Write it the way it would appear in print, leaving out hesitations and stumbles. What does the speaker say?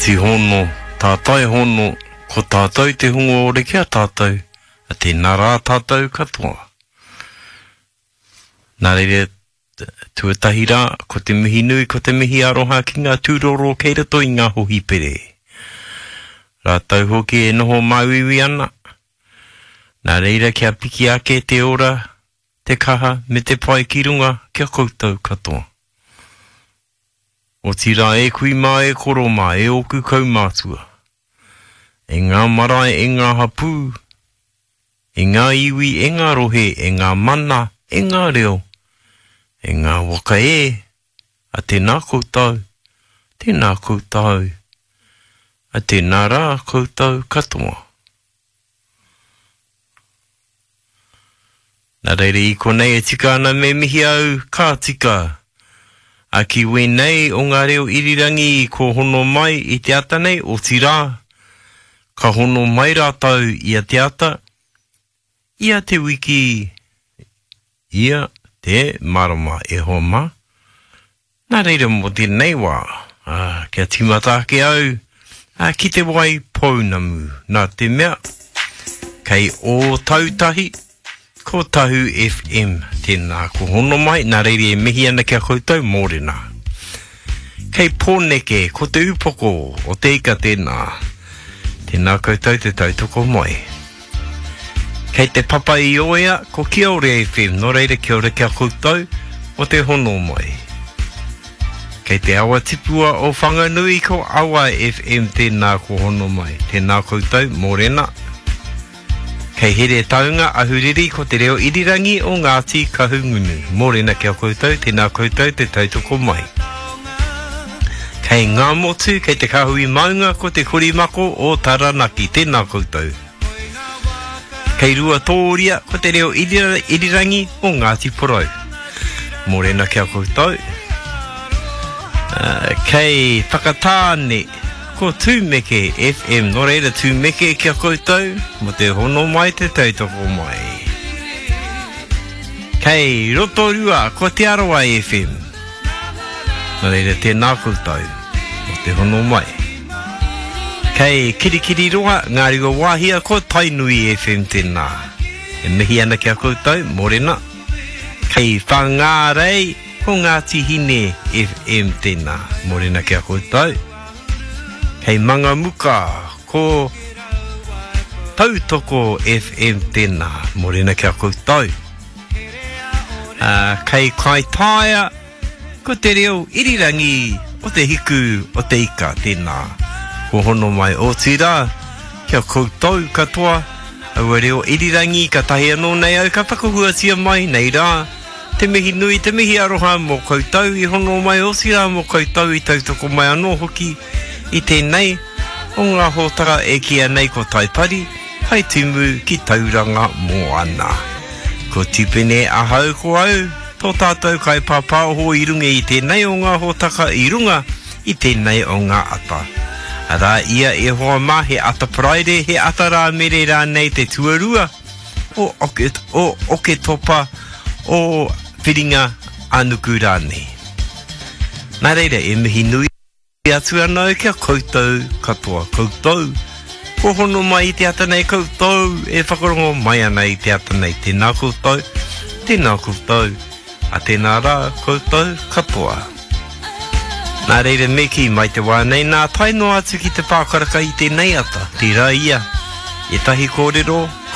si hono, tātai hono, ko tātou te hungo ore kia tātou, a tēnā rā tātou katoa. Nā reire, tuatahi rā, ko te mihi nui, ko te mihi aroha ki ngā tūroro kei rato i ngā hohi pere. Rātau hoki e noho mauiwi ana. Nā reira kia piki ake te ora, te kaha, me te pai ki runga, kia koutou katoa. O tira e kui mā e koro mā e oku kaumātua. E ngā marae e ngā hapū, e ngā iwi e ngā rohe, e ngā mana e ngā reo, e ngā waka e, a tēnā koutou, a tēnā rā koutou katoa. Nā reire i konei e tika ana me mihi au kā tika. A ki wenei o ngā reo irirangi ko hono mai i te ata nei o tira. Ka hono mai rātau i a te ata. Ia te wiki. Ia te marama e homa. Nā reira mo tēnei wā. Kia timata ke au. Ki te wai pounamu. Nā te mea. Kei o tautahi. Ko Tahu FM, tēnā ko hono mai, nā reire e mihi ana kia koutou mōrena. Kei pōneke, ko te upoko, o te ika tēnā. Tēnā koutou te tautoko mai. Kei te papa i oea, ko Kia Ora FM, nō reire kia ora kia koutou, o te hono mai. Kei te awa tipua o whanganui, ko Awa FM, tēnā ko hono mai. Tēnā koutou mōrena. Kei here taunga ahuriri ko te reo irirangi o Ngāti Kahungunu. Mōrena kia koutou, tēnā koutou te tautoko mai. Kei ngā motu, kei te kahui maunga ko te korimako o Taranaki, tēnā koutou. Kei rua tōria ko te reo irirangi o Ngāti Porou. Mōrena kia koutou. Kei whakatāne ko Tūmeke FM, nō reira Tūmeke kia koutou, mo te hono mai te tautoko mai. Kei Rotorua, ko te Arawa FM, nō reira tēnā koutou, mo te hono mai. Kei Kirikiri Roa, Ngāri o Wāhia, ko Tainui FM tēnā. E mihi ana kia koutou, mōrena. Kei Whangārei, ko Ngāti Hine FM tēnā, mōrena kia koutou. Kei Mangamuka, ko Tautoko FM tēnā, mōrena kia koutou. Kei Kaitaia, ko te reo irirangi o te hiku o te ika tēnā. Ko hono mai o tira, kia koutou katoa, au reo irirangi ka tahi anō nei au ka whakahuatia mai nei rā. Te mihi nui, te mihi aroha mō koutou, i hono mai o tira mō koutou i tautoko mai anō hoki. I tēnei, o ngā hōtaka e kia nei ko taipari, hai tumu ki tauranga mō ana. Ko tupene ahau ko au, tō tātou kai pāpāho i runga i tēnei o ngā hōtaka i runga, i tēnei o ngā ata. Arā ia e hoa mā he ata praere, he ata rā mere rā nei te tuarua, o oke topa, o whiringa anuku rānei. Nā reira e mihi nui. Atu anau kia koutou katoa koutou. Ko hono mai i te ata nei koutou, e whakarongo mai ana i te ata nei tēnā koutou, a tēnā rā koutou katoa. Nā reira meki mai te wānei, nā taino atu ki te pākaraka i tēnei ata, tira ia, e tahi kōrero,